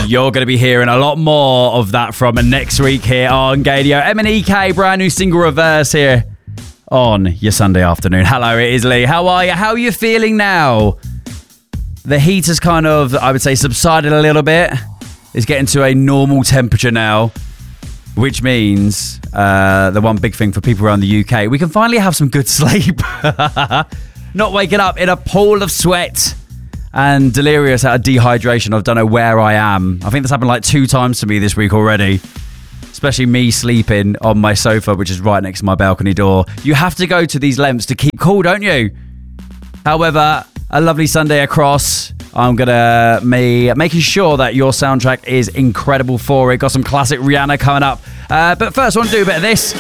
You're going to be hearing a lot more of that from next week here on Gadio. MNEK, brand new single Reverse here on your Sunday afternoon. Hello, it is Lee. How are you? How are you feeling now? The heat has kind of, I would say, subsided a little bit. It's getting to a normal temperature now, which means the one big thing for people around the UK, we can finally have some good sleep. Not waking up in a pool of sweat and delirious out of dehydration. I don't know where I am. I think this happened like 2 times to me this week already. Especially me sleeping on my sofa, which is right next to my balcony door. You have to go to these lengths to keep cool, don't you? However, a lovely Sunday across. I'm going to making sure that your soundtrack is incredible for it. Got some classic Rihanna coming up. But first, I want to do a bit of this.